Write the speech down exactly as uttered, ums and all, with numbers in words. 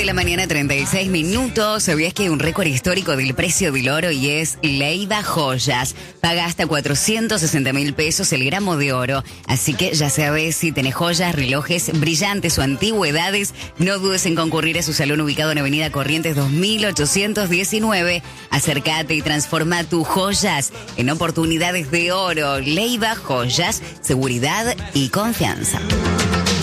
la mañana, treinta y seis minutos. ¿Sabías que hay un récord histórico del precio del oro y es Leiva Joyas? Paga hasta cuatrocientos sesenta mil pesos el gramo de oro. Así que ya sabes, si tenés joyas, relojes brillantes o antigüedades, no dudes en concurrir a su salón ubicado en Avenida Corrientes dos mil ochocientos diecinueve. Acércate y transforma tus joyas en oportunidades de oro. Leiva Joyas, seguridad y confianza.